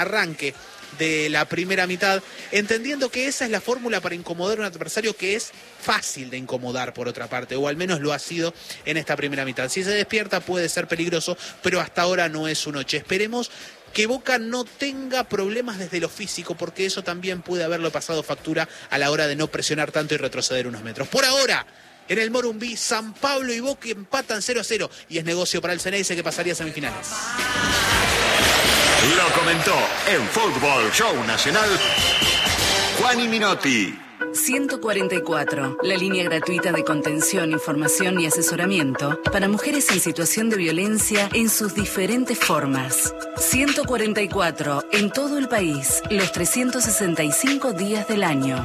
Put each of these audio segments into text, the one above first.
arranque de la primera mitad, entendiendo que esa es la fórmula para incomodar a un adversario que es fácil de incomodar por otra parte, o al menos lo ha sido en esta primera mitad. Si se despierta puede ser peligroso, pero hasta ahora no es su noche. Esperemos que Boca no tenga problemas desde lo físico, porque eso también puede haberlo pasado factura a la hora de no presionar tanto y retroceder unos metros. Por ahora, en el Morumbi, San Pablo y Boca empatan 0-0 y es negocio para el Ceneice que pasaría a semifinales. Lo comentó en Fútbol Show Nacional Juani Minotti. 144, la línea gratuita de contención, información y asesoramiento para mujeres en situación de violencia en sus diferentes formas. 144, en todo el país, los 365 días del año.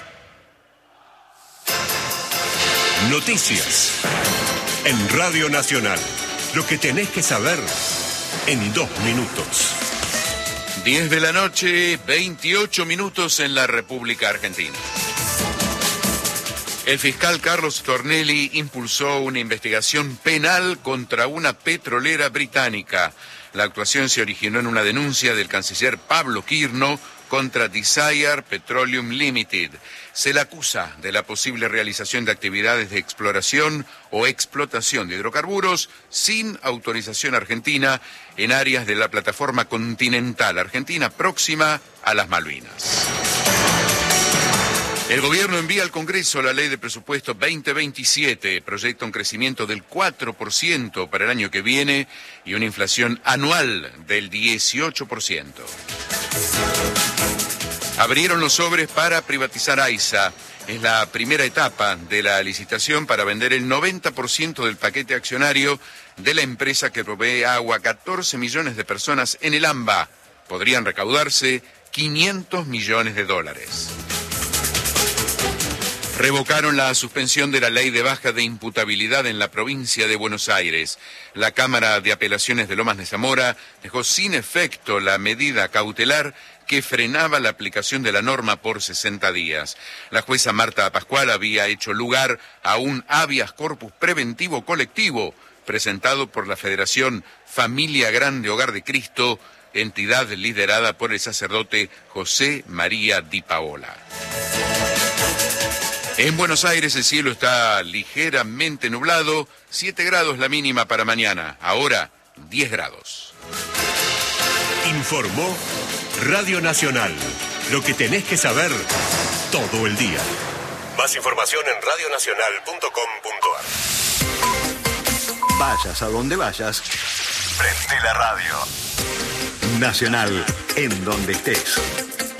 Noticias en Radio Nacional. Lo que tenés que saber en 2 minutos. 10 de la noche, 28 minutos en la República Argentina. El fiscal Carlos Tornelli impulsó una investigación penal contra una petrolera británica. La actuación se originó en una denuncia del canciller Pablo Quirno contra Desire Petroleum Limited. Se le acusa de la posible realización de actividades de exploración o explotación de hidrocarburos sin autorización argentina en áreas de la plataforma continental argentina próxima a las Malvinas. El gobierno envía al Congreso la ley de presupuesto 2027, proyecta un crecimiento del 4% para el año que viene y una inflación anual del 18%. Abrieron los sobres para privatizar AISA. Es la primera etapa de la licitación para vender el 90% del paquete accionario de la empresa que provee agua a 14 millones de personas en el AMBA. Podrían recaudarse $500 millones. Revocaron la suspensión de la ley de baja de imputabilidad en la provincia de Buenos Aires. La Cámara de Apelaciones de Lomas de Zamora dejó sin efecto la medida cautelar que frenaba la aplicación de la norma por 60 días. La jueza Marta Pascual había hecho lugar a un habeas corpus preventivo colectivo presentado por la Federación Familia Grande Hogar de Cristo, entidad liderada por el sacerdote José María Di Paola. En Buenos Aires el cielo está ligeramente nublado, 7 grados la mínima para mañana, ahora 10 grados. Informó Radio Nacional. Lo que tenés que saber todo el día. Más información en radionacional.com.ar. Vayas a donde vayas, prende la radio. Nacional en donde estés.